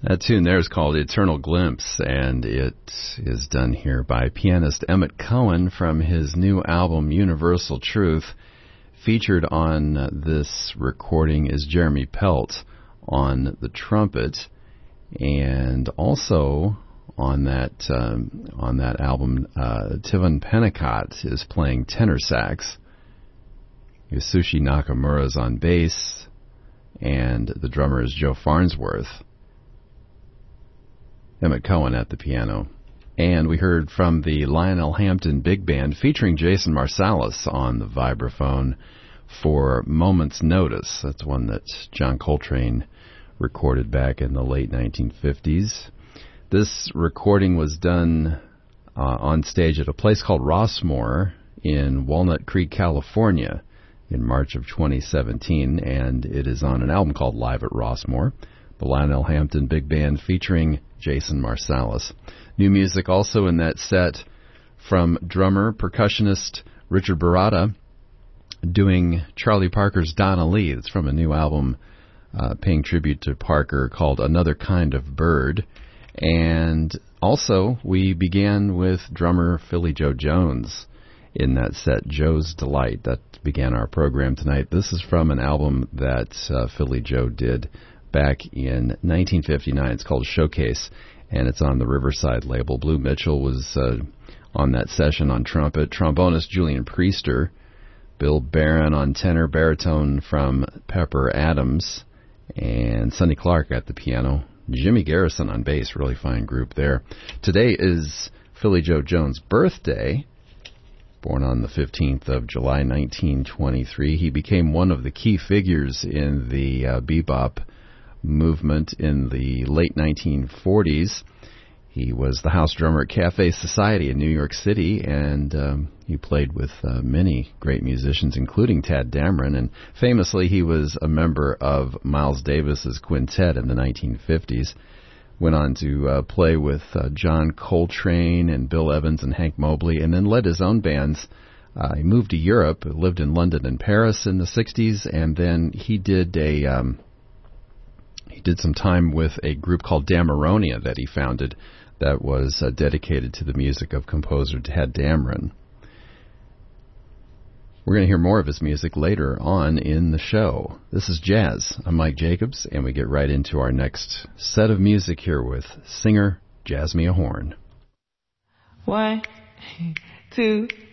That tune there is called Eternal Glimpse, and it is done here by pianist Emmett Cohen from his new album Universal Truth. Featured on this recording is Jeremy Pelt on the trumpet, and also on that album, Tivon Pennicott is playing tenor sax. Yasushi Nakamura is on bass, and the drummer is Joe Farnsworth. Emmett Cohen at the piano. And we heard from the Lionel Hampton Big Band featuring Jason Marsalis on the vibraphone for Moment's Notice. That's one that John Coltrane recorded back in the late 1950s. This recording was done on stage at a place called Rossmore in Walnut Creek, California in March of 2017, and it is on an album called Live at Rossmore. The Lionel Hampton Big Band featuring Jason Marsalis. New music also in that set from drummer, percussionist Richard Baratta doing Charlie Parker's Donna Lee. It's from a new album paying tribute to Parker called Another Kind of Bird. And also we began with drummer Philly Joe Jones in that set, Joe's Delight. That began our program tonight. This is from an album that Philly Joe did back in 1959. It's called Showcase, and it's on the Riverside label. Blue Mitchell was on that session on trumpet, trombonist Julian Priester, Bill Barron on tenor, baritone from Pepper Adams, and Sonny Clark at the piano. Jimmy Garrison on bass, really fine group there. Today is Philly Joe Jones' birthday. Born on the 15th of July, 1923, he became one of the key figures in the bebop movement in the late 1940s. He was the house drummer at Cafe Society in New York City, and he played with many great musicians, including Tadd Dameron, and famously he was a member of Miles Davis's quintet in the 1950s. Went on to play with John Coltrane and Bill Evans and Hank Mobley, and then led his own bands. He moved to Europe, lived in London and Paris in the 60s, and then he did some time with a group called Damaronia that he founded that was dedicated to the music of composer Tadd Dameron. We're going to hear more of his music later on in the show. This is Jazz. I'm Mike Jacobs, and we get right into our next set of music here with singer Jazzmia Horn. 1, 2,